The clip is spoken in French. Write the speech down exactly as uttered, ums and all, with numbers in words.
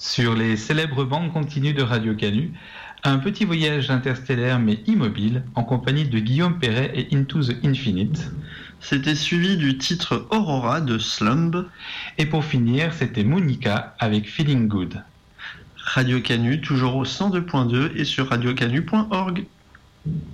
Sur les célèbres bandes continues de Radio Canu, un petit voyage interstellaire mais immobile en compagnie de Guillaume Perret et Into the Infinite. C'était suivi du titre Aurora de Slumb. Et pour finir, c'était Monica avec Feeling Good. Radio Canu, toujours au cent deux point deux et sur radio canu point org.